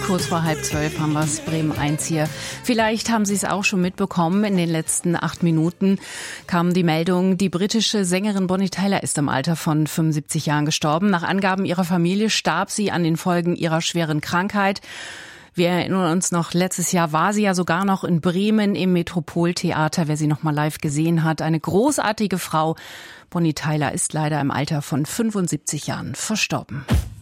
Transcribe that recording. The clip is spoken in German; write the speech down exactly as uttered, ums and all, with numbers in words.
Kurz vor halb zwölf haben wir es, Bremen eins hier. Vielleicht haben Sie es auch schon mitbekommen, in den letzten acht Minuten kam die Meldung, die britische Sängerin Bonnie Tyler ist im Alter von fünfundsiebzig Jahren gestorben. Nach Angaben ihrer Familie starb sie an den Folgen ihrer schweren Krankheit. Wir erinnern uns noch, letztes Jahr war sie ja sogar noch in Bremen im Metropoltheater, wer sie noch mal live gesehen hat. Eine großartige Frau. Bonnie Tyler ist leider im Alter von fünfundsiebzig Jahren verstorben.